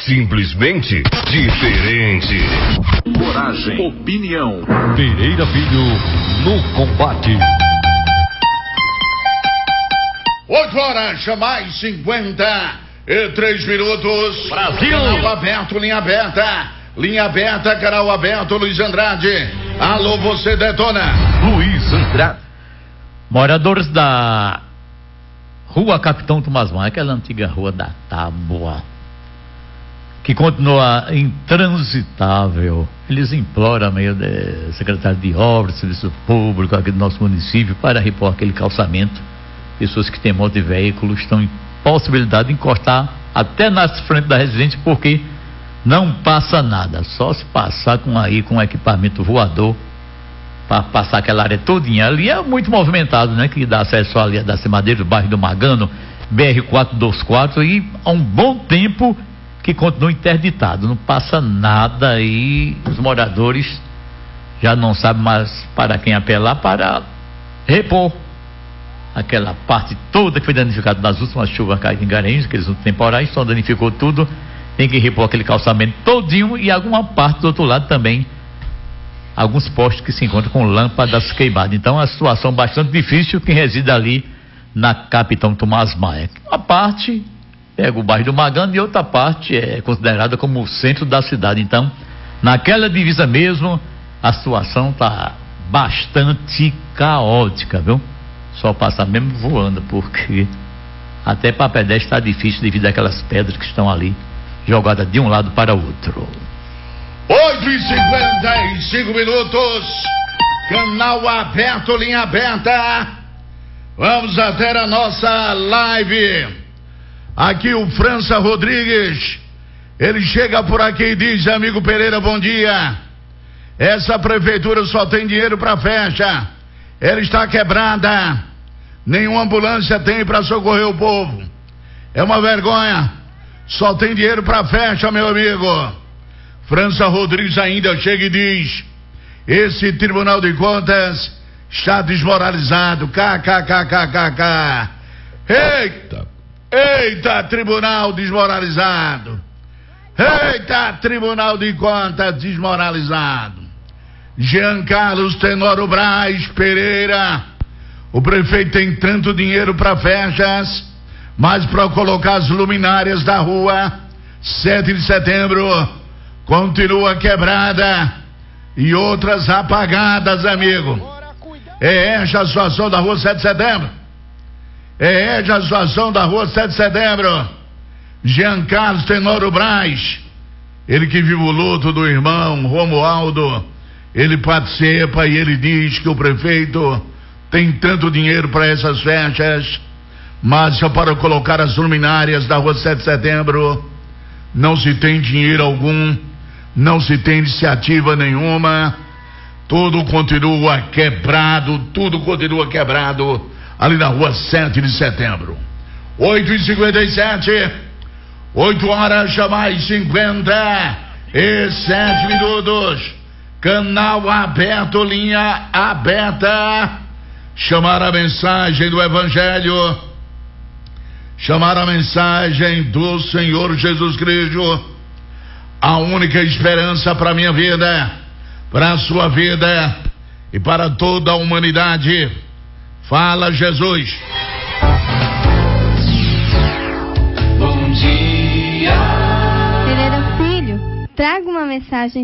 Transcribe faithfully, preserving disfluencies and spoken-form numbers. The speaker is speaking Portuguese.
simplesmente diferente. Coragem, opinião. Pereira Filho no combate. Oito horas, mais cinquenta e três minutos. Brasil! Canal aberto, linha aberta. Linha aberta, canal aberto, Luiz Andrade. Alô, você detona. Luiz Andrade. Moradores da Rua Capitão Tomás Maia, aquela antiga rua da Tábua, que continua intransitável. Eles imploram a meio da secretário de Obras, Serviço Público aqui do nosso município para repor aquele calçamento. Pessoas que têm moto e veículo estão em possibilidade de encostar até na frente da residência, porque não passa nada, só se passar com aí com equipamento voador para passar aquela área todinha. Ali é muito movimentado, né? Que dá acesso ali a da Madeira, do bairro do Magano, B R quatrocentos e vinte e quatro, e há um bom tempo que continua interditado, não passa nada, e os moradores já não sabem mais para quem apelar para repor aquela parte toda que foi danificada nas últimas chuvas caídas em Garanhuns, aqueles temporais, só danificou tudo. Tem que repor aquele calçamento todinho, e alguma parte do outro lado também, alguns postes que se encontram com lâmpadas queimadas. Então é uma situação bastante difícil quem reside ali na Capitão Tomás Maia. Uma parte pega o bairro do Magano e outra parte é considerada como o centro da cidade. Então, naquela divisa mesmo, a situação está bastante caótica, viu? Só passa mesmo voando, porque até para pedestre está difícil devido àquelas pedras que estão ali jogadas de um lado para o outro. oito e cinquenta e cinco minutos. Canal aberto, linha aberta. Vamos até a nossa live. Aqui o França Rodrigues. Ele chega por aqui e diz: amigo Pereira, bom dia. Essa prefeitura só tem dinheiro para festa. Ela está quebrada. Nenhuma ambulância tem para socorrer o povo. É uma vergonha. Só tem dinheiro para festa, meu amigo. França Rodrigues ainda chega e diz: esse Tribunal de Contas está desmoralizado. KKKKKK. Eita, eita, Tribunal desmoralizado. Eita, Tribunal de Contas desmoralizado. Jean Carlos Tenório Braz Pereira. O prefeito tem tanto dinheiro para festas, mas para colocar as luminárias da rua sete de setembro continua quebrada e outras apagadas, amigo. É essa a situação da rua sete de setembro. É essa a situação da rua sete de setembro. Jean Carlos Tenório Braz, ele que vive o luto do irmão Romualdo, ele participa e ele diz que o prefeito tem tanto dinheiro para essas festas, mas só para colocar as luminárias da rua sete de setembro não se tem dinheiro algum, não se tem iniciativa nenhuma. Tudo continua quebrado, tudo continua quebrado ali na rua sete de setembro. oito e cinquenta e sete, oito horas mais cinquenta e sete minutos. Canal aberto, linha aberta. Chamar a mensagem do Evangelho, chamar a mensagem do Senhor Jesus Cristo, a única esperança para a minha vida, para a sua vida e para toda a humanidade. Fala, Jesus. Bom dia. Pereira Filho, traga uma mensagem